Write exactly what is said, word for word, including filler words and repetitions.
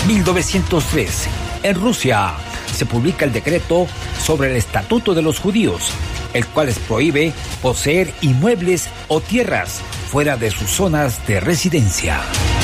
mil novecientos tres, en Rusia, se publica el decreto sobre el Estatuto de los Judíos, el cual les prohíbe poseer inmuebles o tierras fuera de sus zonas de residencia.